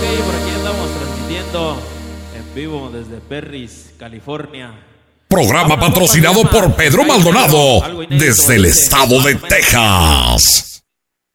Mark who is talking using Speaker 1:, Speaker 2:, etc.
Speaker 1: por aquí andamos transmitiendo en vivo desde Perris, California.
Speaker 2: Programa patrocinado por Pedro Maldonado desde el estado de Texas.